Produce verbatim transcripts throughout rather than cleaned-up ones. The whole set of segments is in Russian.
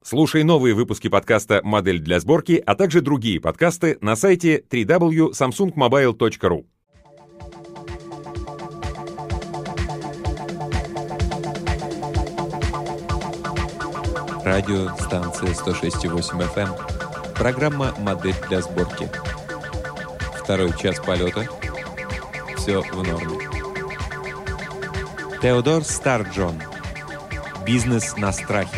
Слушай новые выпуски подкаста «Модель для сборки», а также другие подкасты на сайте дабл ю дабл ю дабл ю точка самсунг мобайл точка ру. Радиостанция сто шесть и восемь эф эм. Программа «Модель для сборки». Второй час полета. Все в норме. Теодор Старджон. Бизнес на страхе.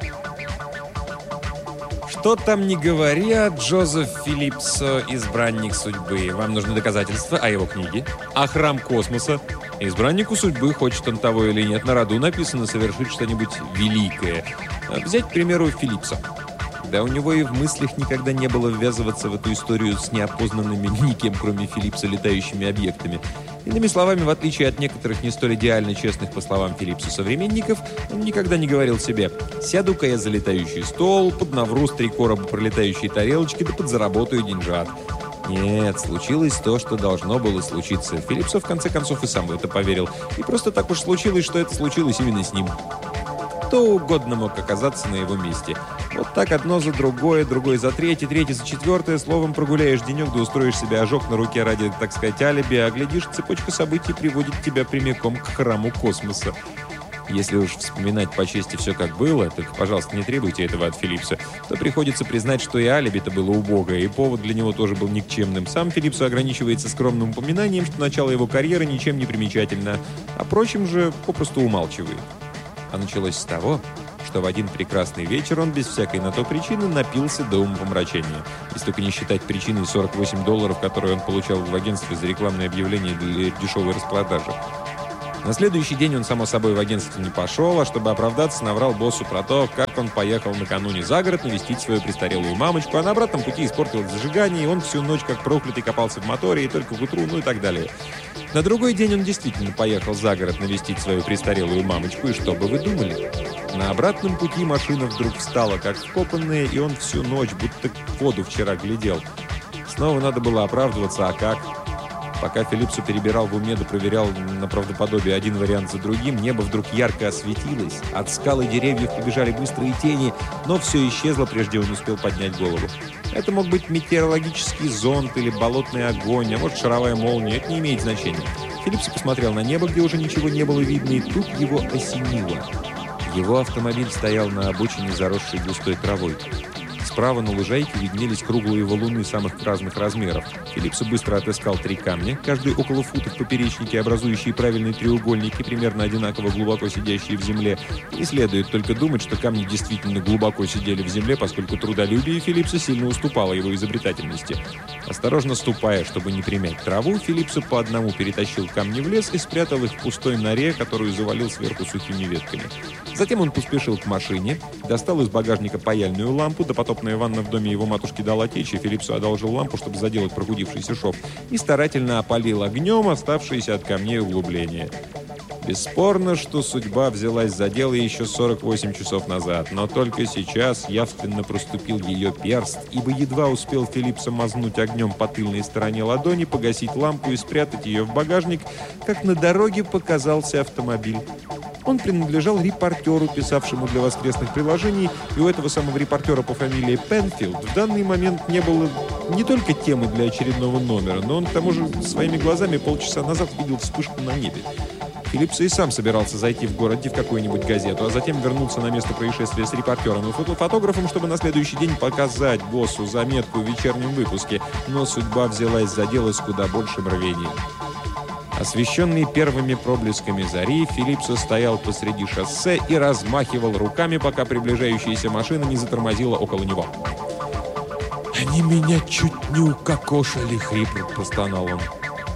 Что там не говори, а Джозеф Филлипсо – избранник судьбы. Вам нужны доказательства о его книге? А храм космоса? Избраннику судьбы, хочет он того или нет, на роду написано совершить что-нибудь великое. Взять, к примеру, Филлипсо. Да у него и в мыслях никогда не было ввязываться в эту историю с неопознанными никем, кроме Филлипса, летающими объектами. Иными словами, в отличие от некоторых не столь идеально честных, по словам Филлипса, современников, он никогда не говорил себе: «Сяду-ка я за летающий стол, поднавру с три короба пролетающие тарелочки, да подзаработаю деньжат». Нет, случилось то, что должно было случиться. Филлипсо, в конце концов, и сам в это поверил. И просто так уж случилось, что это случилось именно с ним. Кто угодно мог оказаться на его месте. Вот так одно за другое, другое за третье, третье за четвертое. Словом, прогуляешь денек, да устроишь себе ожог на руке ради, так сказать, алиби, а глядишь, цепочка событий приводит тебя прямиком к храму космоса. Если уж вспоминать по чести все как было, только, пожалуйста, не требуйте этого от Филлипса, то приходится признать, что и алиби-то было убогое, и повод для него тоже был никчемным. Сам Филлипсо ограничивается скромным упоминанием, что начало его карьеры ничем не примечательно, а прочим же попросту умалчивает. А началось с того, что в один прекрасный вечер он без всякой на то причины напился до умопомрачения. Если только не считать причиной сорок восемь долларов, которые он получал в агентстве за рекламное объявление для дешевой распродажи. На следующий день он, само собой, в агентство не пошел, а чтобы оправдаться, наврал боссу про то, как он поехал накануне за город навестить свою престарелую мамочку, а на обратном пути испортилось зажигание, и он всю ночь как проклятый копался в моторе, и только к утру, ну и так далее. На другой день он действительно поехал за город навестить свою престарелую мамочку, и что бы вы думали? На обратном пути машина вдруг встала, как вкопанная, и он всю ночь будто в воду вчера глядел. Снова надо было оправдываться, а как? Пока Филлипсо перебирал в уме да проверял на правдоподобие один вариант за другим, небо вдруг ярко осветилось. От скал и деревьев побежали быстрые тени, но все исчезло, прежде он успел поднять голову. Это мог быть метеорологический зонд или болотный огонь, а может шаровая молния, это не имеет значения. Филлипсо посмотрел на небо, где уже ничего не было видно, и тут его осенило. Его автомобиль стоял на обочине, заросшей густой травой. Справа на лужайке виднелись круглые валуны самых разных размеров. Филлипсо быстро отыскал три камня, каждый около фута в поперечнике, образующие правильные треугольники, примерно одинаково глубоко сидящие в земле. Не следует только думать, что камни действительно глубоко сидели в земле, поскольку трудолюбие Филлипсо сильно уступало его изобретательности. Осторожно ступая, чтобы не примять траву, Филлипсо по одному перетащил камни в лес и спрятал их в пустой норе, которую завалил сверху сухими ветками. Затем он поспешил к машине, достал из багажника паяльную лампу, допотопная ванна в доме его матушки дала течь, и Филлипсо одолжил лампу, чтобы заделать прохудившийся шов, и старательно опалил огнем оставшиеся от камней углубления. Бесспорно, что судьба взялась за дело еще сорок восемь часов назад, но только сейчас явственно проступил ее перст, ибо едва успел Филлипсо мазнуть огнем по тыльной стороне ладони, погасить лампу и спрятать ее в багажник, как на дороге показался автомобиль. Он принадлежал репортеру, писавшему для воскресных приложений, и у этого самого репортера по фамилии Пенфилд в данный момент не было не только темы для очередного номера, но он к тому же своими глазами полчаса назад видел вспышку на небе. Филлипсо и сам собирался зайти в городе в какую-нибудь газету, а затем вернуться на место происшествия с репортером и фотофотографом, чтобы на следующий день показать боссу заметку в вечернем выпуске, но судьба взялась за дело с куда большим рвением. Освещенный первыми проблесками зари, Филлипсо стоял посреди шоссе и размахивал руками, пока приближающаяся машина не затормозила около него. «Они меня чуть не укокошили!» — хрипло простонал он.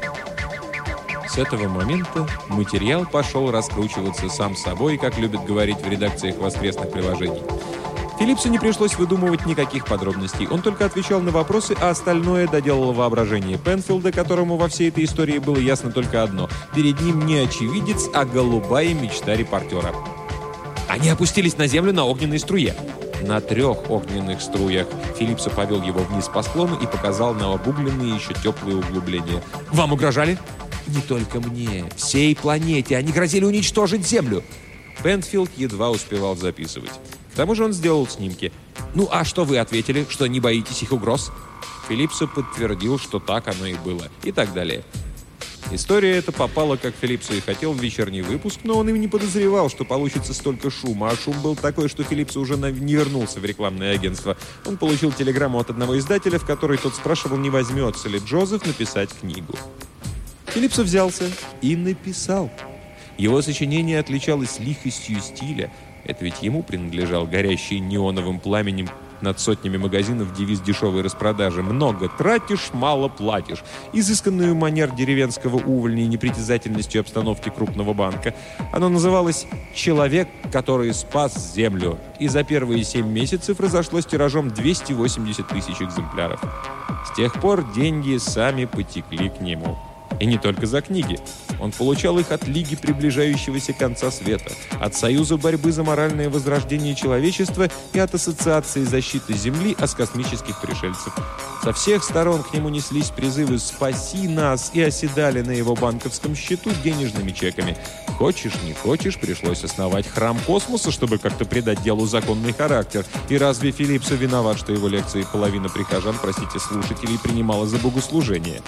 С этого момента материал пошел раскручиваться сам собой, как любят говорить в редакциях воскресных приложений. Филлипсу не пришлось выдумывать никаких подробностей. Он только отвечал на вопросы, а остальное доделало воображение Пенфилда, которому во всей этой истории было ясно только одно. Перед ним не очевидец, а голубая мечта репортера. Они опустились на землю на огненной струе. На трех огненных струях. Филлипсо повел его вниз по склону и показал на обугленные еще теплые углубления. «Вам угрожали?» «Не только мне. Всей планете. Они грозили уничтожить Землю». Пенфилд едва успевал записывать. тому же он сделал снимки. «Ну, а что вы ответили? Что не боитесь их угроз?» Филипсо подтвердил, что так оно и было. И так далее. История эта попала, как Филипсо и хотел, в вечерний выпуск, но он и не подозревал, что получится столько шума. А шум был такой, что Филипсо уже не вернулся в рекламное агентство. Он получил телеграмму от одного издателя, в которой тот спрашивал, не возьмется ли Джозеф написать книгу. Филипсо взялся и написал. Его сочинение отличалось лихостью стиля. Это ведь ему принадлежал горящий неоновым пламенем над сотнями магазинов девиз дешевой распродажи. «Много тратишь, мало платишь». Изысканную манер деревенского увольня и непритязательностью обстановки крупного банка. Оно называлось «Человек, который спас землю». И за первые семь месяцев разошлось тиражом двести восемьдесят тысяч экземпляров. С тех пор деньги сами потекли к нему. И не только за книги. Он получал их от Лиги приближающегося конца света, от Союза борьбы за моральное возрождение человечества и от Ассоциации защиты Земли от космических пришельцев. Со всех сторон к нему неслись призывы «Спаси нас!» и оседали на его банковском счету денежными чеками. Хочешь, не хочешь, пришлось основать храм космоса, чтобы как-то придать делу законный характер. И разве Филипсо виноват, что его лекции половина прихожан, простите, слушателей, принимала за богослужение?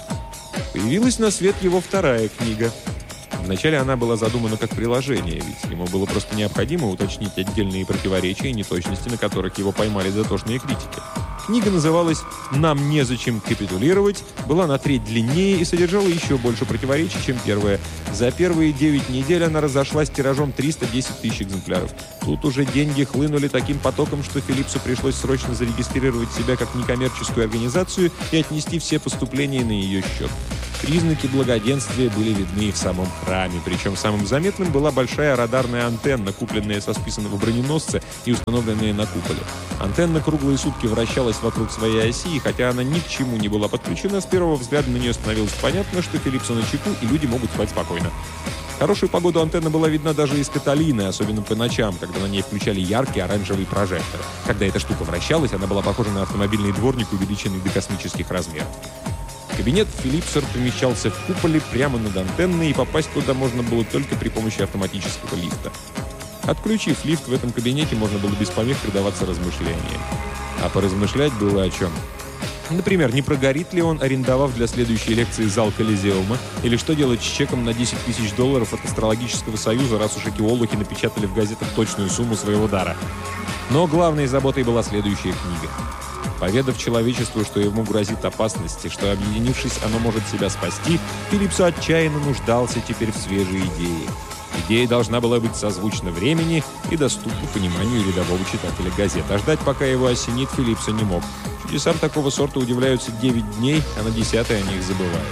Появилась на свет его вторая книга. Вначале она была задумана как приложение, ведь ему было просто необходимо уточнить отдельные противоречия и неточности, на которых его поймали дотошные критики. Книга называлась «Нам незачем капитулировать», была на треть длиннее и содержала еще больше противоречий, чем первая. За первые девять недель она разошлась тиражом триста десять тысяч экземпляров. Тут уже деньги хлынули таким потоком, что Филипсу пришлось срочно зарегистрировать себя как некоммерческую организацию и отнести все поступления на ее счет. Признаки благоденствия были видны и в самом храме, причем самым заметным была большая радарная антенна, купленная со списанного броненосца и установленная на куполе. Антенна круглые сутки вращалась вокруг своей оси, и хотя она ни к чему не была подключена, с первого взгляда на нее становилось понятно, что Филипсо на чеку, и люди могут спать спокойно. В хорошую погоду антенна была видна даже из Каталины, особенно по ночам, когда на ней включали яркий оранжевый прожектор. Когда эта штука вращалась, она была похожа на автомобильный дворник, увеличенный до космических размеров. Кабинет Филипсо помещался в куполе прямо над антенной, и попасть туда можно было только при помощи автоматического лифта. Отключив лифт, в этом кабинете можно было без помех предаваться размышлениям. А поразмышлять было о чем. Например, не прогорит ли он, арендовав для следующей лекции зал Колизеума, или что делать с чеком на десять тысяч долларов от Астрологического союза, раз уж эти олухи напечатали в газетах точную сумму своего дара. Но главной заботой была следующая книга. Поведав человечеству, что ему грозит опасность, и что, объединившись, оно может себя спасти, Филипсо отчаянно нуждался теперь в свежей идее. Идея должна была быть созвучна времени и доступна пониманию рядового читателя газет. А ждать, пока его осенит, Филипсо не мог. Чудесам такого сорта удивляются девять дней, а на десятый о них забывают.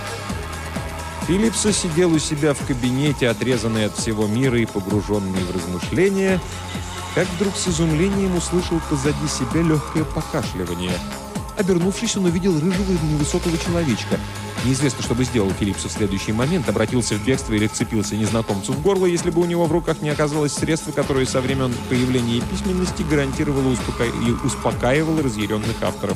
Филипсо сидел у себя в кабинете, отрезанный от всего мира и погруженный в размышления, как вдруг с изумлением услышал позади себя легкое покашливание. Обернувшись, он увидел рыжего и невысокого человечка. Неизвестно, что бы сделал Филипсо в следующий момент, обратился в бегство или вцепился незнакомцу в горло, если бы у него в руках не оказалось средства, которое со времен появления письменности гарантировало успока... и успокаивало разъяренных авторов.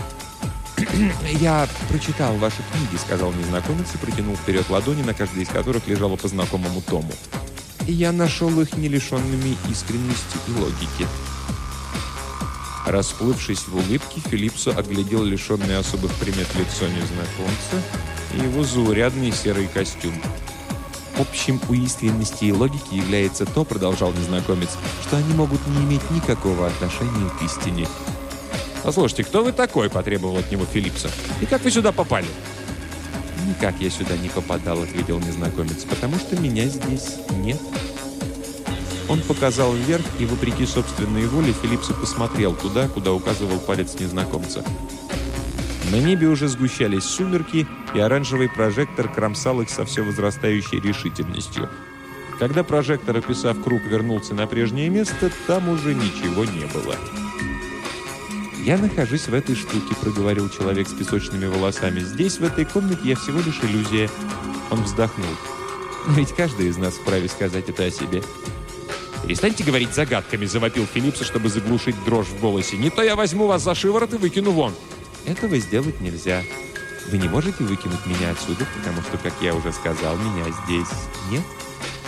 «Я прочитал ваши книги», — сказал незнакомец и протянул вперед ладони, на каждой из которых лежало по знакомому тому. «И я нашел их не лишенными искренности и логики». Расплывшись в улыбке, Филипсо оглядел лишенный особых примет лицо незнакомца и его заурядный серый костюм. «Общим у искренности и логики является то, — продолжал незнакомец, — что они могут не иметь никакого отношения к истине». «Послушайте, кто вы такой?» — потребовал от него Филипсо. «И как вы сюда попали?» «Никак я сюда не попадал», — ответил незнакомец, — «потому что меня здесь нет». Он показал вверх, и, вопреки собственной воле, Филипсо посмотрел туда, куда указывал палец незнакомца. На небе уже сгущались сумерки, и оранжевый прожектор кромсал их со все возрастающей решительностью. Когда прожектор, описав круг, вернулся на прежнее место, там уже ничего не было. «Я нахожусь в этой штуке», — проговорил человек с песочными волосами. «Здесь, в этой комнате, я всего лишь иллюзия». Он вздохнул. «Но ведь каждый из нас вправе сказать это о себе». «Перестаньте говорить загадками», — завопил Филипсо, чтобы заглушить дрожь в голосе. «Не то я возьму вас за шиворот и выкину вон». «Этого сделать нельзя. Вы не можете выкинуть меня отсюда, потому что, как я уже сказал, меня здесь нет».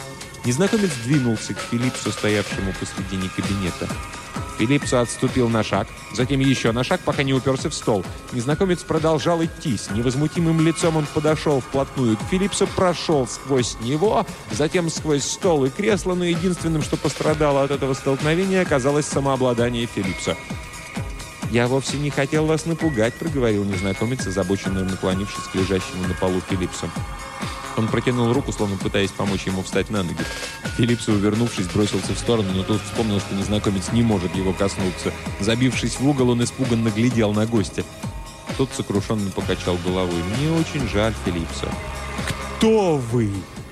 Незнакомец двинулся к Филипсу, стоявшему посредине кабинета. Филипсо отступил на шаг, затем еще на шаг, пока не уперся в стол. Незнакомец продолжал идти. С невозмутимым лицом он подошел вплотную к Филипсу, прошел сквозь него, затем сквозь стол и кресло, но единственным, что пострадало от этого столкновения, оказалось самообладание Филипса. «Я вовсе не хотел вас напугать», — проговорил незнакомец, озабоченно наклонившись к лежащему на полу Филипсу. Он протянул руку, словно пытаясь помочь ему встать на ноги. Филипсо, увернувшись, бросился в сторону, но тут вспомнил, что незнакомец не может его коснуться. Забившись в угол, он испуганно глядел на гостя. Тот сокрушенно покачал головой. «Мне очень жаль, Филипсо». «Кто вы?»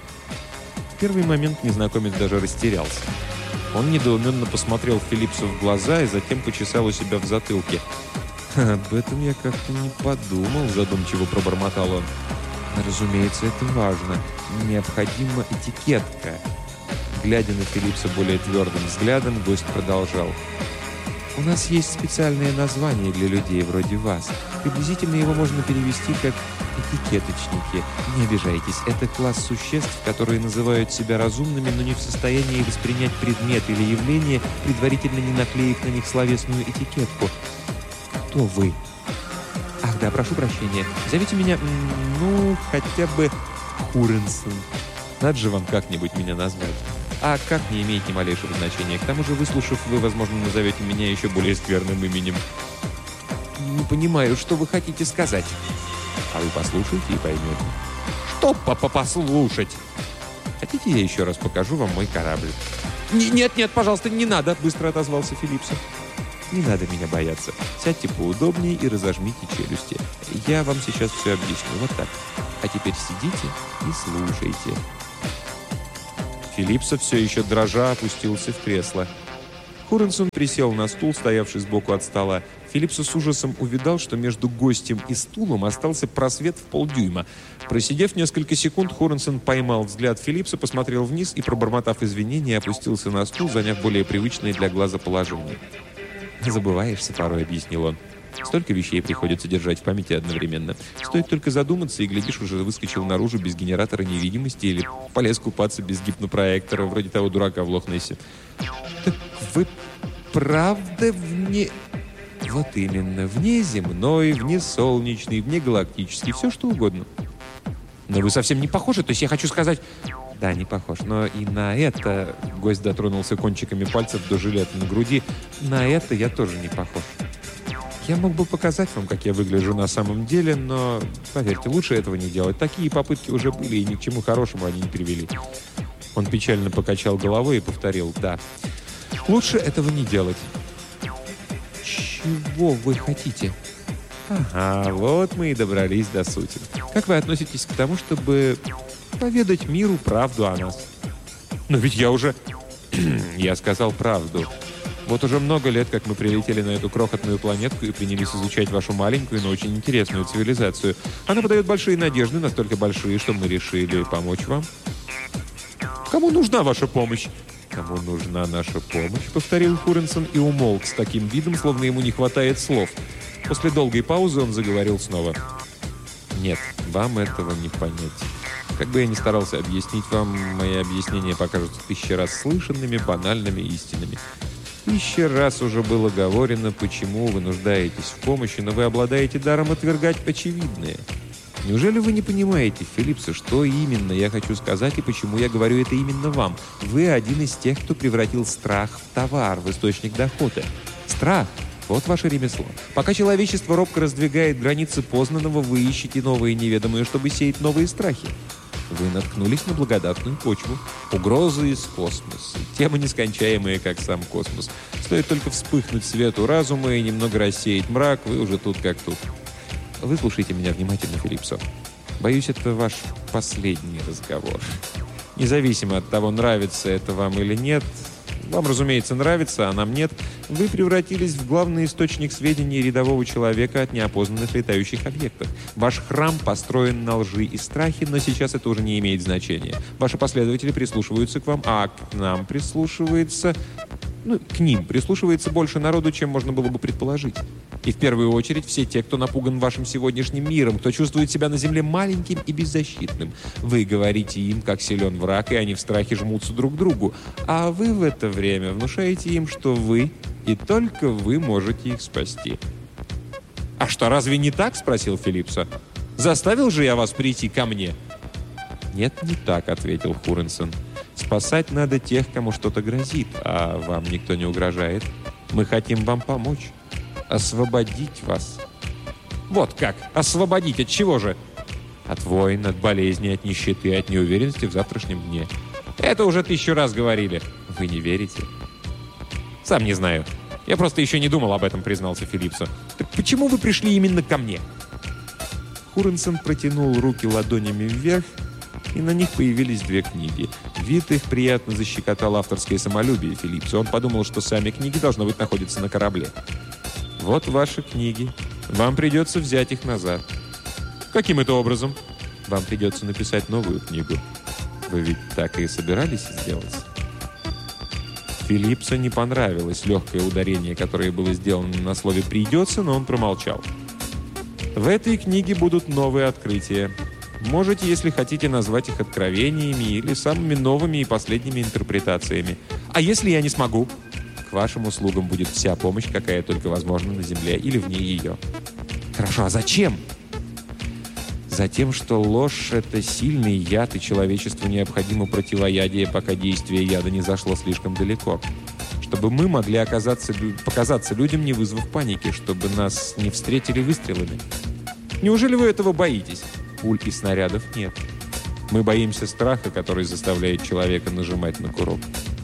В первый момент незнакомец даже растерялся. Он недоуменно посмотрел Филипсу в глаза и затем почесал у себя в затылке. «Об этом я как-то не подумал», — задумчиво пробормотал он. «Разумеется, это важно. Необходима этикетка». Глядя на Филипса более твердым взглядом, гость продолжал. «У нас есть специальное название для людей вроде вас. Приблизительно его можно перевести как этикеточники. Не обижайтесь, это класс существ, которые называют себя разумными, но не в состоянии воспринять предмет или явление, предварительно не наклеив на них словесную этикетку. Кто вы?» «Ах, да, прошу прощения. Зовите меня, ну, хотя бы Хуренсон. Надо же вам как-нибудь меня назвать. А как не имеет ни малейшего значения. К тому же, выслушав, вы, возможно, назовете меня еще более скверным именем». «Не понимаю, что вы хотите сказать». «А вы послушайте и поймете». «Что по-послушать?» «Хотите, я еще раз покажу вам мой корабль?» «Нет, нет, пожалуйста, не надо», — быстро отозвался Филипсо. «Не надо меня бояться. Сядьте поудобнее и разожмите челюсти. Я вам сейчас все объясню. Вот так. А теперь сидите и слушайте». Филипсо, все еще дрожа, опустился в кресло. Хуренсон присел на стул, стоявший сбоку от стола. Филипсо с ужасом увидал, что между гостем и стулом остался просвет в полдюйма. Просидев несколько секунд, Хуренсон поймал взгляд Филипса, посмотрел вниз и, пробормотав извинения, опустился на стул, заняв более привычное для глаза положение. «Забываешься порой», — объяснил он. «Столько вещей приходится держать в памяти одновременно. Стоит только задуматься, и, глядишь, уже выскочил наружу без генератора невидимости или полез купаться без гипнопроектора, вроде того дурака в Лох-Нессе». «Так вы правда вне...» «Вот именно. Внеземной, внесолнечный, внегалактический, все что угодно». «Но вы совсем не похожи, то есть я хочу сказать...» «Да, не похож, но и на это...» Гость дотронулся кончиками пальцев до жилета на груди. «На это я тоже не похож. Я мог бы показать вам, как я выгляжу на самом деле, но, поверьте, лучше этого не делать. Такие попытки уже были, и ни к чему хорошему они не привели». Он печально покачал головой и повторил: «Да, лучше этого не делать». «Чего вы хотите?» «Ага, вот мы и добрались до сути. Как вы относитесь к тому, чтобы поведать миру правду о нас?» «Но ведь я уже...» «Я сказал правду. Вот уже много лет, как мы прилетели на эту крохотную планетку и принялись изучать вашу маленькую, но очень интересную цивилизацию. Она подает большие надежды, настолько большие, что мы решили помочь вам». «Кому нужна ваша помощь?» «Кому нужна наша помощь?» — повторил Хуренсон и умолк с таким видом, словно ему не хватает слов. После долгой паузы он заговорил снова. «Нет, вам этого не понять. Как бы я ни старался объяснить вам, мои объяснения покажутся тысячи раз слышанными, банальными истинами. Тысячи раз уже было говорено, почему вы нуждаетесь в помощи, но вы обладаете даром отвергать очевидное. Неужели вы не понимаете, Филипсо, что именно я хочу сказать и почему я говорю это именно вам? Вы один из тех, кто превратил страх в товар, в источник дохода. Страх – вот ваше ремесло. Пока человечество робко раздвигает границы познанного, вы ищете новые неведомые, чтобы сеять новые страхи. Вы наткнулись на благодатную почву. Угрозы из космоса. Темы нескончаемые, как сам космос. Стоит только вспыхнуть свету разума и немного рассеять мрак, вы уже тут как тут. Выслушайте меня внимательно, Филипсо. Боюсь, это ваш последний разговор. Независимо от того, нравится это вам или нет, вам, разумеется, нравится, а нам нет, вы превратились в главный источник сведений рядового человека от неопознанных летающих объектов. Ваш храм построен на лжи и страхе, но сейчас это уже не имеет значения. Ваши последователи прислушиваются к вам, а к нам прислушивается... Ну, к ним прислушивается больше народу, чем можно было бы предположить. И в первую очередь все те, кто напуган вашим сегодняшним миром, кто чувствует себя на земле маленьким и беззащитным. Вы говорите им, как силен враг, и они в страхе жмутся друг к другу. А вы в это время внушаете им, что вы, и только вы можете их спасти. «А что, разве не так?» – спросил Филипсо. «Заставил же я вас прийти ко мне?» «Нет, не так», – ответил Хуренсон. «Спасать надо тех, кому что-то грозит, а вам никто не угрожает. Мы хотим вам помочь, освободить вас». «Вот как? Освободить? От чего же?» «От войн, от болезней, от нищеты, от неуверенности в завтрашнем дне». «Это уже тысячу раз говорили». «Вы не верите?» «Сам не знаю. Я просто еще не думал об этом», — признался Филипсо. «Так почему вы пришли именно ко мне?» Хуренсон протянул руки ладонями вверх, и на них появились две книги. Вид их приятно защекотал авторское самолюбие Филипсо. Он подумал, что сами книги, должно быть, находятся на корабле. «Вот ваши книги. Вам придется взять их назад». «Каким это образом?» «Вам придется написать новую книгу. Вы ведь так и собирались сделать?» Филипсо не понравилось легкое ударение, которое было сделано на слове «придется», но он промолчал. «В этой книге будут новые открытия. Можете, если хотите, назвать их откровениями или самыми новыми и последними интерпретациями. А если я не смогу?» «К вашим услугам будет вся помощь, какая только возможна на Земле или вне ее». «Хорошо, а зачем?» «Затем, что ложь – это сильный яд, и человечеству необходимо противоядие, пока действие яда не зашло слишком далеко. Чтобы мы могли оказаться, показаться людям, не вызвав паники, чтобы нас не встретили выстрелами. Неужели вы этого боитесь?» «Пуль и снарядов нет. Мы боимся страха, который заставляет человека нажимать на курок».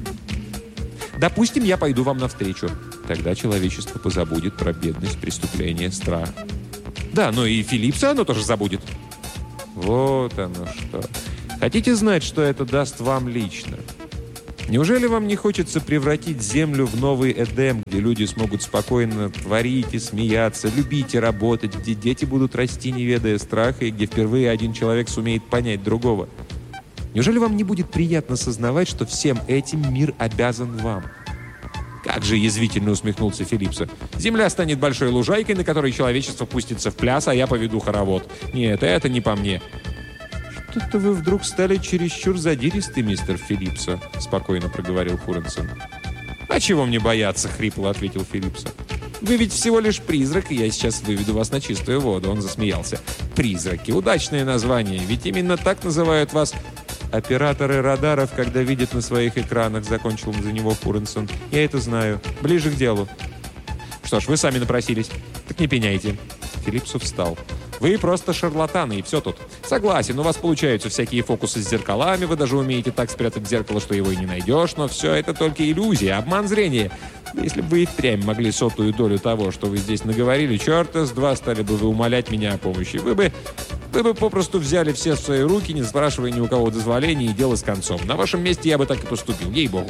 «Допустим, я пойду вам навстречу. Тогда человечество позабудет про бедность, преступление, страх». «Да, но и Филипсо оно тоже забудет». «Вот оно что. Хотите знать, что это даст вам лично? Неужели вам не хочется превратить Землю в новый Эдем, где люди смогут спокойно творить и смеяться, любить и работать, где дети будут расти, не ведая страха, и где впервые один человек сумеет понять другого? Неужели вам не будет приятно сознавать, что всем этим мир обязан вам?» «Как же!» – язвительно усмехнулся Филипсо. «Земля станет большой лужайкой, на которой человечество пустится в пляс, а я поведу хоровод. Нет, это не по мне». «Что-то вы вдруг стали чересчур задиристы, мистер Филипсо», – спокойно проговорил Хуренсон. «А чего мне бояться?» – хрипло ответил Филипсо. «Вы ведь всего лишь призрак, и я сейчас выведу вас на чистую воду». Он засмеялся. «Призраки – удачное название, ведь именно так называют вас...» «Операторы радаров, когда видят на своих экранах», — закончил за него Хуренсон. «Я это знаю. Ближе к делу». «Что ж, вы сами напросились. Так не пеняйте». Филипсо встал. «Вы просто шарлатаны, и все тут. Согласен, у вас получаются всякие фокусы с зеркалами, вы даже умеете так спрятать зеркало, что его и не найдешь, но все это только иллюзия, обман зрения. Если бы вы и впрямь могли сотую долю того, что вы здесь наговорили, черта с два стали бы вы умолять меня о помощи. Вы бы... Вы бы попросту взяли все в свои руки, не спрашивая ни у кого дозволения, и дело с концом. На вашем месте я бы так и поступил, ей-богу».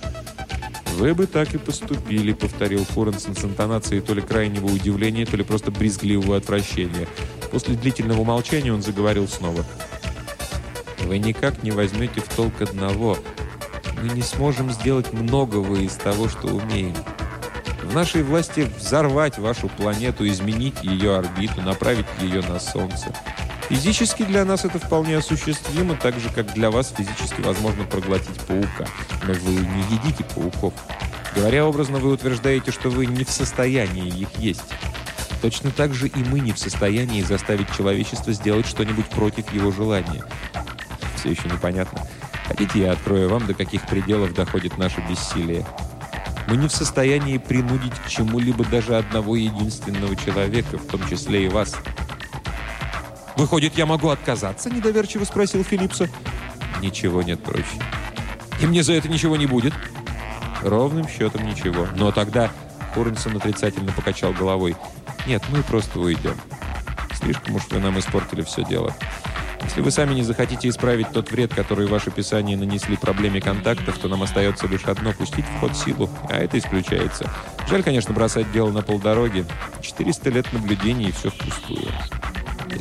«Вы бы так и поступили», — повторил Хуренсон с интонацией то ли крайнего удивления, то ли просто брезгливого отвращения. После длительного молчания он заговорил снова. «Вы никак не возьмете в толк одного. Мы не сможем сделать многого из того, что умеем. В нашей власти взорвать вашу планету, изменить ее орбиту, направить ее на Солнце. Физически для нас это вполне осуществимо, так же, как для вас физически возможно проглотить паука. Но вы не едите пауков. Говоря образно, вы утверждаете, что вы не в состоянии их есть. Точно так же и мы не в состоянии заставить человечество сделать что-нибудь против его желания. Все еще непонятно. Хотите, я открою вам, до каких пределов доходит наше бессилие? Мы не в состоянии принудить к чему-либо даже одного единственного человека, в том числе и вас». «Выходит, я могу отказаться?» – недоверчиво спросил Филипсо. «Ничего нет проще». «И мне за это ничего не будет?» «Ровным счетом ничего. Но тогда...» – Хуренсон отрицательно покачал головой. «Нет, мы просто уйдем. Слишком уж вы нам испортили все дело. Если вы сами не захотите исправить тот вред, который ваши писания нанесли проблеме контактов, то нам остается лишь одно – пустить в ход силу, а это исключается. Жаль, конечно, бросать дело на полдороги. четыреста лет наблюдений, и все впустую.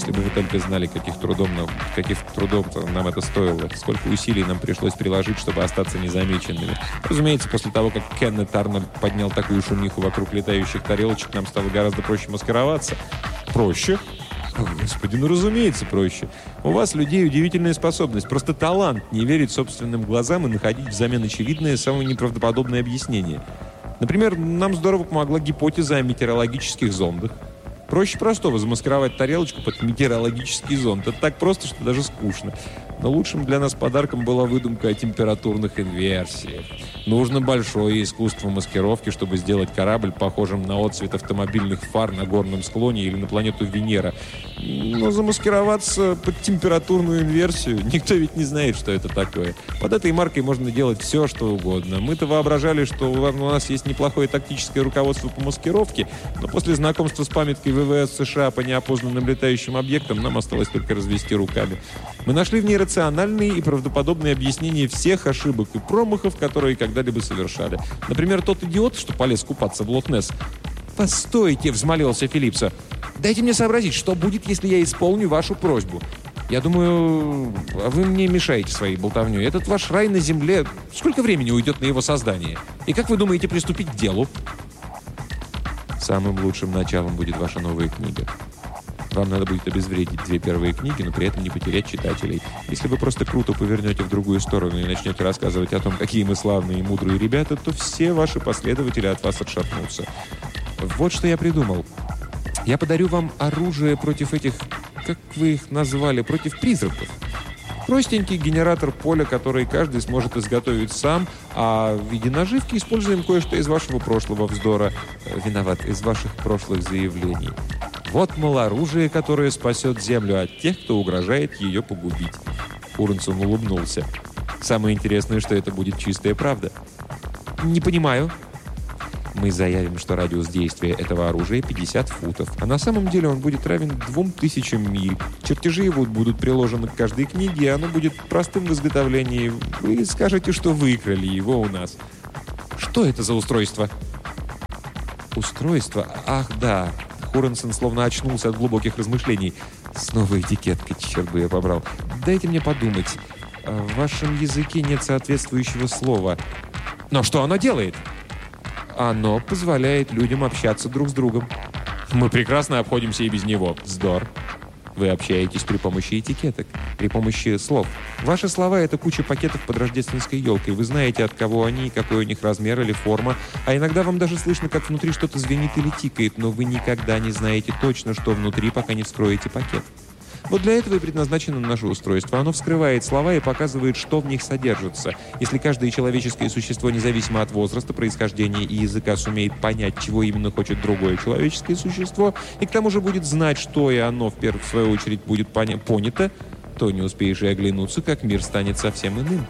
Если бы вы только знали, каких трудом нам, каких трудов нам это стоило, сколько усилий нам пришлось приложить, чтобы остаться незамеченными. Разумеется, после того, как Кеннет Арнольд поднял такую шумиху вокруг летающих тарелочек, нам стало гораздо проще маскироваться. Проще? О, Господи, ну разумеется, проще. У вас, людей, удивительная способность, просто талант не верить собственным глазам и находить взамен очевидное самое неправдоподобное объяснение. Например, нам здорово помогла гипотеза о метеорологических зондах. Проще простого замаскировать тарелочку под метеорологический зонд. Это так просто, что даже скучно. Но лучшим для нас подарком была выдумка о температурных инверсиях. Нужно большое искусство маскировки, чтобы сделать корабль похожим на отцвет автомобильных фар на горном склоне или на планету Венера. Но замаскироваться под температурную инверсию никто ведь не знает, что это такое. Под этой маркой можно делать все, что угодно. Мы-то воображали, что у нас есть неплохое тактическое руководство по маскировке, но после знакомства с памяткой ВВС США по неопознанным летающим объектам нам осталось только развести руками. Мы нашли в ней рациональные и правдоподобные объяснения всех ошибок и промахов, которые когда-либо совершали. Например, тот идиот, что полез купаться в Лох-Несс. «Постойте!» — взмолился Филипса. «Дайте мне сообразить, что будет, если я исполню вашу просьбу. Я думаю, вы мне мешаете своей болтовней. Этот ваш рай на земле... Сколько времени уйдет на его создание? И как вы думаете приступить к делу?» «Самым лучшим началом будет ваша новая книга. Вам надо будет обезвредить две первые книги, но при этом не потерять читателей. Если вы просто круто повернете в другую сторону и начнете рассказывать о том, какие мы славные и мудрые ребята, то все ваши последователи от вас отшатнутся. Вот что я придумал. Я подарю вам оружие против этих, как вы их назвали, против призраков. Простенький генератор поля, который каждый сможет изготовить сам, а в виде наживки используем кое-что из вашего прошлого вздора. Виноват, из ваших прошлых заявлений. Вот, мол, оружие, которое спасет Землю от тех, кто угрожает ее погубить. Хуренсон улыбнулся. Самое интересное, что это будет чистая правда. Не понимаю. Мы заявим, что радиус действия этого оружия пятьдесят футов, а на самом деле он будет равен двум тысячам миль. Чертежи его будут приложены к каждой книге, и оно будет простым в изготовлении. Вы скажете, что выкрали его у нас. Что это за устройство? Устройство? Ах, да. Хуренсон словно очнулся от глубоких размышлений. Снова этикетка, черт бы я побрал. Дайте мне подумать. В вашем языке нет соответствующего слова. Но что оно делает? Оно позволяет людям общаться друг с другом. Мы прекрасно обходимся и без него. Вздор. Вы общаетесь при помощи этикеток, при помощи слов. Ваши слова — это куча пакетов под рождественской елкой. Вы знаете, от кого они, какой у них размер или форма. А иногда вам даже слышно, как внутри что-то звенит или тикает, но вы никогда не знаете точно, что внутри, пока не вскроете пакет. Вот для этого и предназначено наше устройство. Оно вскрывает слова и показывает, что в них содержится. Если каждое человеческое существо, независимо от возраста, происхождения и языка, сумеет понять, чего именно хочет другое человеческое существо, и к тому же будет знать, что и оно, в, первую, в свою очередь, будет поня- понято, то не успеешь и оглянуться, как мир станет совсем иным.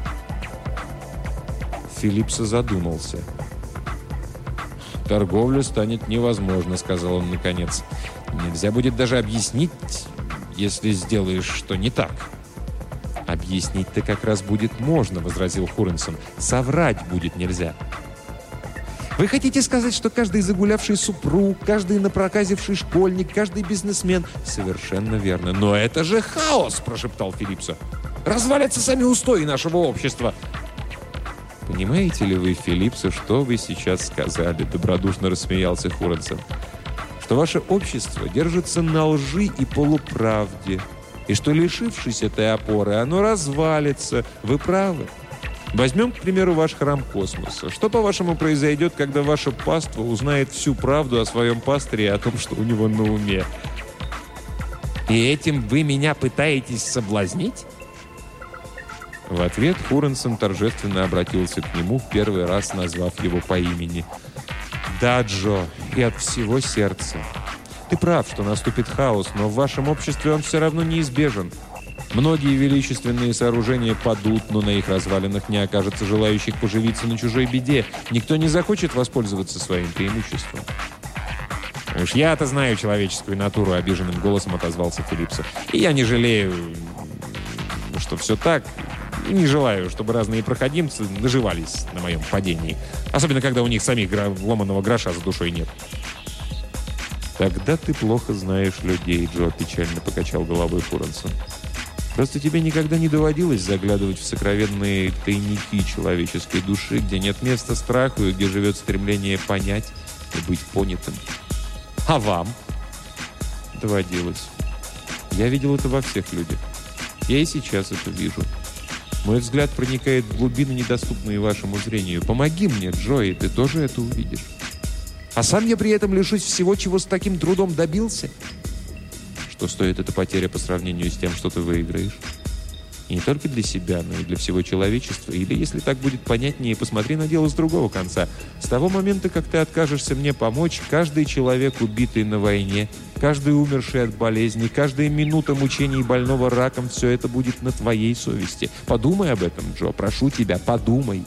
Филипса задумался. «Торговля станет невозможно», — сказал он наконец. «Нельзя будет даже объяснить, если сделаешь что не так». «Объяснить-то как раз будет можно», — возразил Хуренсон. «Соврать будет нельзя». «Вы хотите сказать, что каждый загулявший супруг, каждый напроказивший школьник, каждый бизнесмен...» «Совершенно верно. Но это же хаос!» — прошептал Филипса. «Развалятся сами устои нашего общества!» «Понимаете ли вы, Филипса, что вы сейчас сказали?» — добродушно рассмеялся Хуренсон. «Что ваше общество держится на лжи и полуправде, и что, лишившись этой опоры, оно развалится. Вы правы. Возьмем, к примеру, ваш храм космоса. Что, по-вашему, произойдет, когда ваша паства узнает всю правду о своем пастыре и о том, что у него на уме?» «И этим вы меня пытаетесь соблазнить?» В ответ Хуренсон торжественно обратился к нему, в первый раз назвав его по имени. «Да, Джо, и от всего сердца. Ты прав, что наступит хаос, но в вашем обществе он все равно неизбежен. Многие величественные сооружения падут, но на их развалинах не окажется желающих поживиться на чужой беде. Никто не захочет воспользоваться своим преимуществом». «Уж я-то знаю человеческую натуру», — обиженным голосом отозвался Филипса. «И я не жалею, что все так, и не желаю, чтобы разные проходимцы наживались на моем падении. Особенно, когда у них самих гра- ломаного гроша за душой нет». «Тогда ты плохо знаешь людей», — Джо печально покачал головой Хуренсон. «Просто тебе никогда не доводилось заглядывать в сокровенные тайники человеческой души, где нет места страху и где живет стремление понять и быть понятым. А вам?» «Доводилось. Я видел это во всех людях. Я и сейчас это вижу. Мой взгляд проникает в глубины, недоступные вашему зрению. Помоги мне, Джо, и ты тоже это увидишь. А сам я при этом лишусь всего, чего с таким трудом добился. Что стоит эта потеря по сравнению с тем, что ты выиграешь? И не только для себя, но и для всего человечества. Или, если так будет понятнее, посмотри на дело с другого конца. С того момента, как ты откажешься мне помочь, каждый человек, убитый на войне, каждый умерший от болезни, каждая минута мучений больного раком, все это будет на твоей совести. Подумай об этом, Джо, прошу тебя, подумай».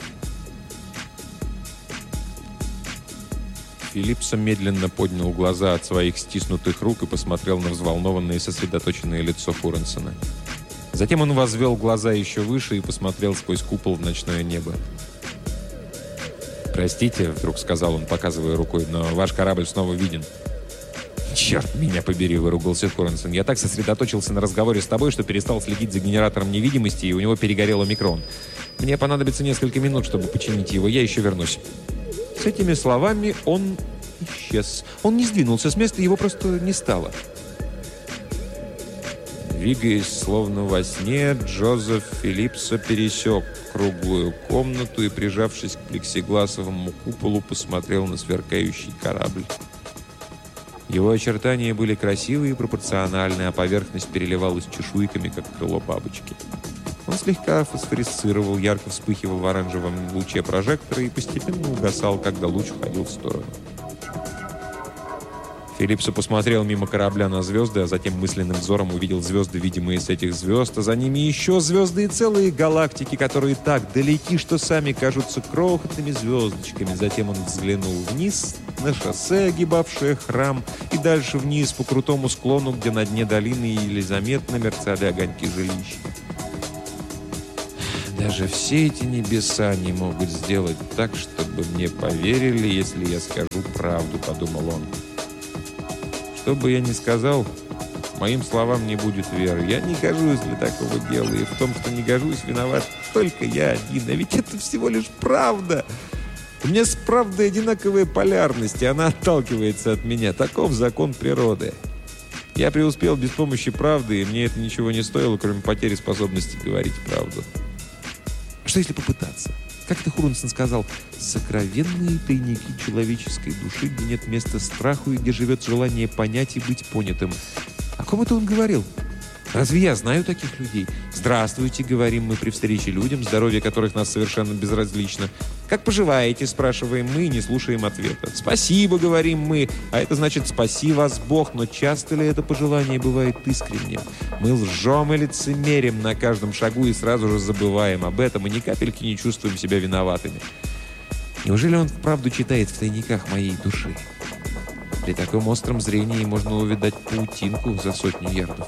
Филипсон медленно поднял глаза от своих стиснутых рук и посмотрел на взволнованное и сосредоточенное лицо Хуренсона. Затем он возвел глаза еще выше и посмотрел сквозь купол в ночное небо. «Простите», — вдруг сказал он, показывая рукой, — «но ваш корабль снова виден». «Черт меня побери», — выругался Хуренсон. «Я так сосредоточился на разговоре с тобой, что перестал следить за генератором невидимости, и у него перегорел омикрон. Мне понадобится несколько минут, чтобы починить его. Я еще вернусь». С этими словами он исчез. Он не сдвинулся с места, его просто не стало. Двигаясь словно во сне, Джозеф Филипсо пересек круглую комнату и, прижавшись к плексигласовому куполу, посмотрел на сверкающий корабль. Его очертания были красивые и пропорциональны, а поверхность переливалась чешуйками, как крыло бабочки. Он слегка фосфорисцировал, ярко вспыхивал в оранжевом луче прожектора и постепенно угасал, когда луч уходил в сторону. Филипсо посмотрел мимо корабля на звезды, а затем мысленным взором увидел звезды, видимые с этих звезд, а за ними еще звезды и целые галактики, которые так далеки, что сами кажутся крохотными звездочками. Затем он взглянул вниз на шоссе, огибавшее храм, и дальше вниз по крутому склону, где на дне долины еле заметно мерцали огоньки жилищ. «Даже все эти небеса не могут сделать так, чтобы мне поверили, если я скажу правду», — подумал он. «Что бы я ни сказал, моим словам не будет веры. Я не гожусь для такого дела, и в том, что не гожусь, виноват только я один. А ведь это всего лишь правда. У меня с правдой одинаковая полярность, и она отталкивается от меня. Таков закон природы. Я преуспел без помощи правды, и мне это ничего не стоило, кроме потери способности говорить правду. Что если попытаться? Как это Хуренсон сказал? «Сокровенные тайники человеческой души, где нет места страху и где живет желание понять и быть понятым». О ком это он говорил? Разве я знаю таких людей? «Здравствуйте», — говорим мы при встрече людям, здоровье которых нас совершенно безразлично. «Как поживаете?» — спрашиваем мы и не слушаем ответа. «Спасибо», — говорим мы, а это значит «спаси вас Бог», но часто ли это пожелание бывает искренним? Мы лжем и лицемерим на каждом шагу и сразу же забываем об этом, и ни капельки не чувствуем себя виноватыми. Неужели он вправду читает в тайниках моей души? При таком остром зрении можно увидать паутинку за сотню ярдов.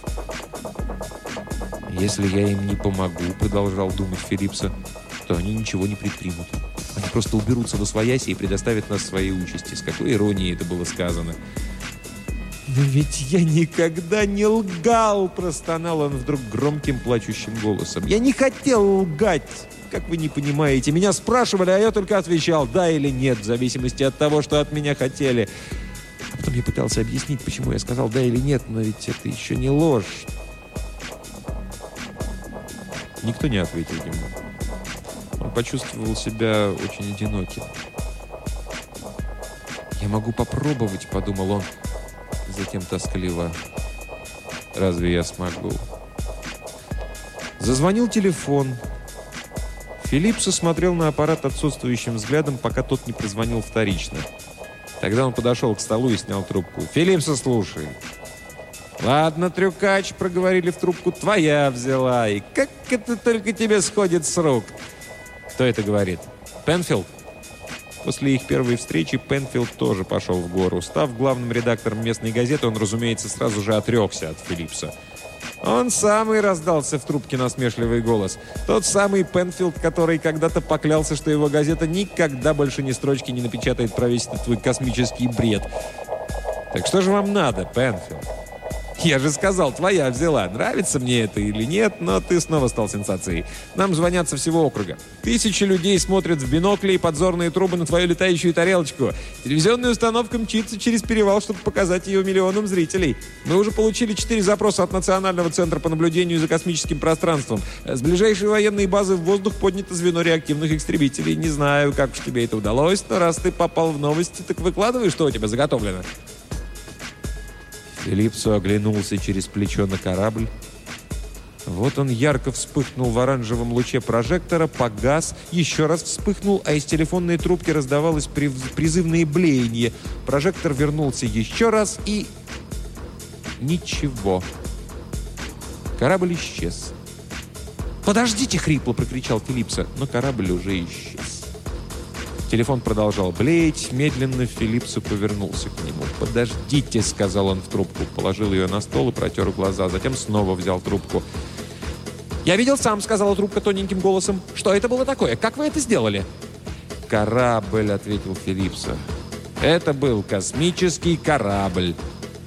«Если я им не помогу», — продолжал думать Филипсо, — «то они ничего не предпримут. Они просто уберутся восвояси и предоставят нас своей участи». С какой иронией это было сказано. «Но ведь я никогда не лгал!» — простонал он вдруг громким плачущим голосом. «Я не хотел лгать! Как вы не понимаете, меня спрашивали, а я только отвечал «да» или «нет», в зависимости от того, что от меня хотели. А потом я пытался объяснить, почему я сказал «да» или «нет», но ведь это еще не ложь». Никто не ответил ему. Он почувствовал себя очень одиноким. «Я могу попробовать», — подумал он, затем тоскливо. «Разве я смогу?» Зазвонил телефон. Филипсо смотрел на аппарат отсутствующим взглядом, пока тот не прозвонил вторично. Тогда он подошел к столу и снял трубку. «Филипсо, слушай». «Ладно, трюкач», — проговорили в трубку, — «твоя взяла. И как это только тебе сходит с рук?» «Кто это говорит?» «Пенфилд». После их первой встречи Пенфилд тоже пошел в гору. Став главным редактором местной газеты, он, разумеется, сразу же отрекся от Филипса. «Он самый», — раздался в трубке насмешливый голос. «Тот самый Пенфилд, который когда-то поклялся, что его газета никогда больше ни строчки не напечатает про весь этот твой космический бред». Так что же вам надо, Пенфилд? Я же сказал, твоя взяла. Нравится мне это или нет, но ты снова стал сенсацией. Нам звонят со всего округа. Тысячи людей смотрят в бинокли и подзорные трубы на твою летающую тарелочку. Телевизионная установка мчится через перевал, чтобы показать ее миллионам зрителей. Мы уже получили четыре запроса от Национального центра по наблюдению за космическим пространством. С ближайшей военной базы в воздух поднято звено реактивных истребителей. Не знаю, как уж тебе это удалось, но раз ты попал в новости, так выкладывай, что у тебя заготовлено. Филипсо оглянулся через плечо на корабль. Вот он ярко вспыхнул в оранжевом луче прожектора, погас, еще раз вспыхнул, а из телефонной трубки раздавалось призывное блеяние. Прожектор вернулся еще раз и... Ничего. Корабль исчез. «Подождите!» — хрипло прокричал Филипсо, но корабль уже исчез. Телефон продолжал блеять. Медленно Филипсо повернулся к нему. «Подождите», — сказал он в трубку. Положил ее на стол и протер глаза. Затем снова взял трубку. «Я видел сам», — сказала трубка тоненьким голосом. «Что это было такое? Как вы это сделали?» «Корабль», — ответил Филипсо. «Это был космический корабль».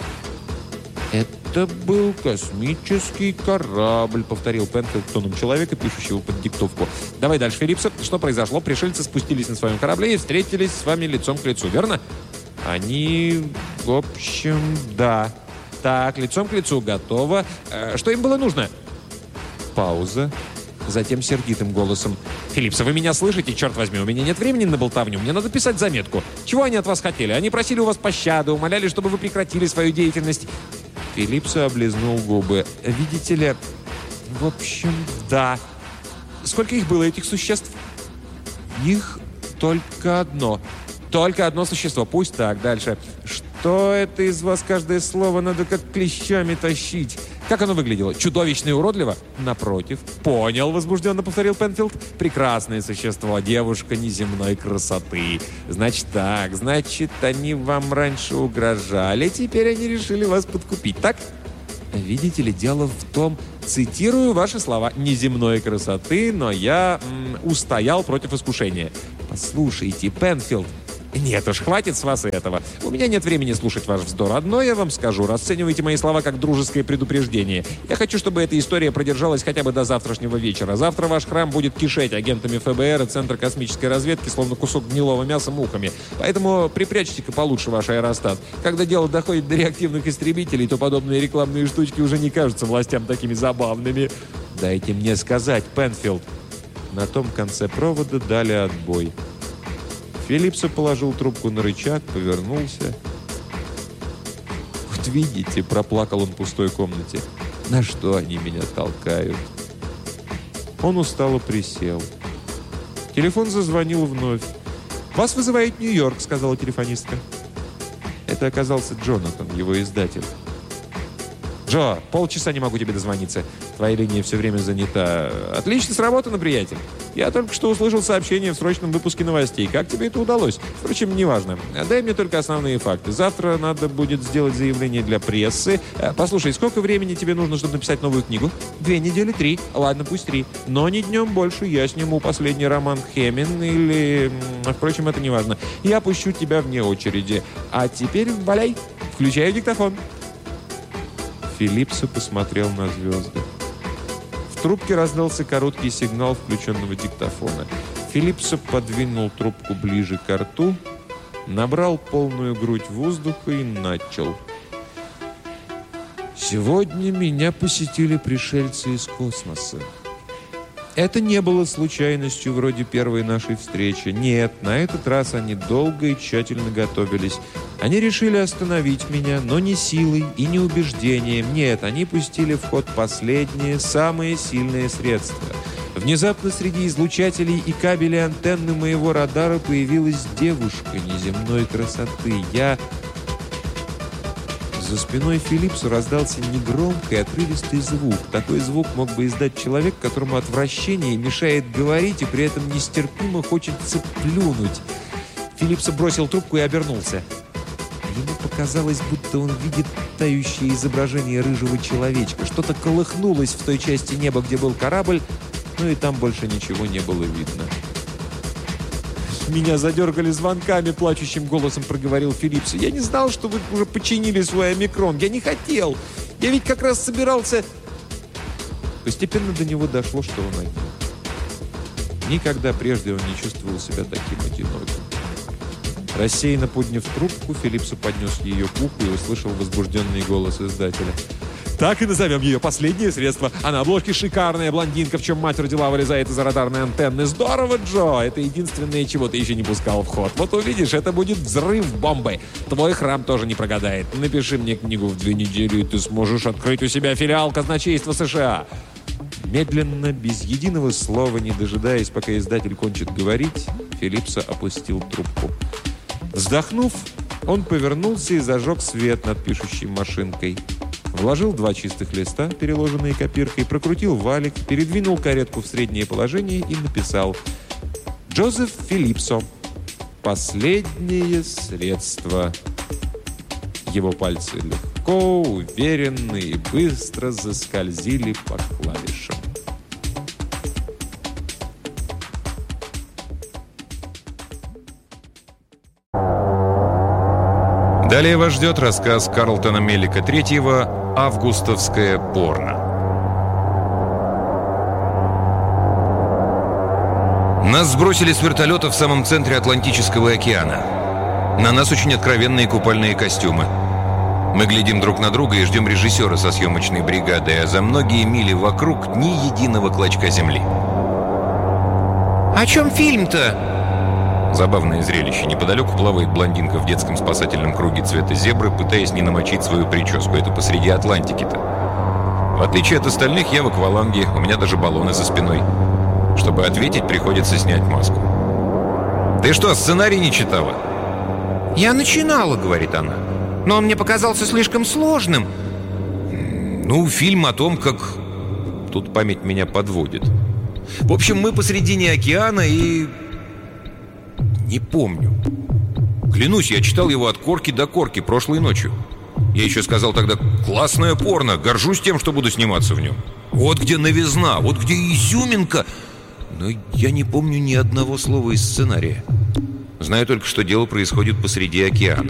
«Это был космический корабль», — повторил Пенфилд тоном человека, пишущего под диктовку. «Давай дальше, Филипсо. Что произошло? Пришельцы спустились на своем корабле и встретились с вами лицом к лицу, верно?» «Они... в общем, да». «Так, лицом к лицу. Готово. Э, что им было нужно?» Пауза. Затем сердитым голосом. «Филипсо, вы меня слышите? Черт возьми, у меня нет времени на болтовню. Мне надо писать заметку. Чего они от вас хотели? Они просили у вас пощады, умоляли, чтобы вы прекратили свою деятельность». Филипсо облизнул губы. «Видите ли, в общем, да». «Сколько их было, этих существ?» «Их только одно». «Только одно существо. Пусть так. Дальше. Что это из вас каждое слово надо как клещами тащить?» «Как оно выглядело? Чудовищно и уродливо?» «Напротив». «Понял», — возбужденно повторил Пенфилд. «Прекрасное существо, девушка неземной красоты. Значит так, значит, они вам раньше угрожали, теперь они решили вас подкупить, так?» «Видите ли, дело в том, цитирую ваши слова, неземной красоты, но я м, устоял против искушения». «Послушайте, Пенфилд». «Нет уж, хватит с вас этого. У меня нет времени слушать ваш вздор. Одно я вам скажу. Расценивайте мои слова как дружеское предупреждение. Я хочу, чтобы эта история продержалась хотя бы до завтрашнего вечера. Завтра ваш храм будет кишеть агентами эф бэ эр и Центра космической разведки, словно кусок гнилого мяса мухами. Поэтому припрячьте-ка получше ваш аэростат. Когда дело доходит до реактивных истребителей, то подобные рекламные штучки уже не кажутся властям такими забавными». «Дайте мне сказать, Пенфилд». На том конце провода дали отбой. Филипсо положил трубку на рычаг, повернулся. «Вот видите», — проплакал он в пустой комнате, — «на что они меня толкают?» Он устало присел. Телефон зазвонил вновь. «Вас вызывает Нью-Йорк», — сказала телефонистка. Это оказался Джонатан, его издатель. «Джо, полчаса не могу тебе дозвониться. Твоя линия все время занята. Отлично сработано, приятель. Я только что услышал сообщение в срочном выпуске новостей. Как тебе это удалось? Впрочем, неважно. Дай мне только основные факты. Завтра надо будет сделать заявление для прессы. Послушай, сколько времени тебе нужно, чтобы написать новую книгу? Две недели, три. Ладно, пусть три. Но не днем больше. Я сниму последний роман Хемин или... Впрочем, это неважно. Я пущу тебя вне очереди. А теперь валяй. Включаю диктофон». Филипсо посмотрел на звезды. В трубке раздался короткий сигнал включенного диктофона. Филипсо подвинул трубку ближе к рту, набрал полную грудь воздуха и начал. «Сегодня меня посетили пришельцы из космоса. Это не было случайностью вроде первой нашей встречи. Нет, на этот раз они долго и тщательно готовились. Они решили остановить меня, но не силой и не убеждением. Нет, они пустили в ход последнее, самое сильное средство. Внезапно среди излучателей и кабелей антенны моего радара появилась девушка неземной красоты. Я... За спиной Филипсу раздался негромкий, отрывистый звук. Такой звук мог бы издать человек, которому отвращение мешает говорить и при этом нестерпимо хочется плюнуть. Филипсо бросил трубку и обернулся. Ему показалось, будто он видит тающее изображение рыжего человечка. Что-то колыхнулось в той части неба, где был корабль, но и там больше ничего не было видно. Меня задергали звонками», — плачущим голосом проговорил Филипсо. «Я не знал, что вы уже починили свой омикрон. Я не хотел. Я ведь как раз собирался...» Постепенно до него дошло, что он один. Никогда прежде он не чувствовал себя таким одиноким. Рассеянно подняв трубку, Филипсо поднес ее к уху и услышал возбужденный голос издателя. «Так и назовем ее «Последнее средство». А на обложке шикарная блондинка, в чем мать родила, вылезает из радарной антенны. Здорово, Джо! Это единственное, чего ты еще не пускал в ход. Вот увидишь, это будет взрыв бомбы. Твой храм тоже не прогадает. Напиши мне книгу в две недели, и ты сможешь открыть у себя филиал казначейства США». Медленно, без единого слова, не дожидаясь, пока издатель кончит говорить, Филипсо опустил трубку. Вздохнув, он повернулся и зажег свет над пишущей машинкой. Вложил два чистых листа, переложенные копиркой, прокрутил валик, передвинул каретку в среднее положение и написал: «Джозеф Филипсо. Последнее средство». Его пальцы легко, уверенно и быстро заскользили по клавишам. Далее вас ждет рассказ Карлтона Меллика третьего «Августовское порно». Нас сбросили с вертолета в самом центре Атлантического океана. На нас очень откровенные купальные костюмы. Мы глядим друг на друга и ждем режиссера со съемочной бригадой, а за многие мили вокруг ни единого клочка земли. «О чем фильм-то?» Забавное зрелище. Неподалеку плавает блондинка в детском спасательном круге цвета зебры, пытаясь не намочить свою прическу. Это посреди Атлантики-то. В отличие от остальных, я в акваланге, у меня даже баллоны за спиной. Чтобы ответить, приходится снять маску. «Ты что, сценарий не читала?» «Я начинала», — говорит она. «Но он мне показался слишком сложным». «Ну, фильм о том, как...» Тут память меня подводит. В общем, мы посредине океана и... Не помню. Клянусь, я читал его от корки до корки прошлой ночью. Я еще сказал тогда: классное порно, горжусь тем, что буду сниматься в нем. Вот где новизна, вот где изюминка. Но я не помню ни одного слова из сценария. Знаю только, что дело происходит посреди океана.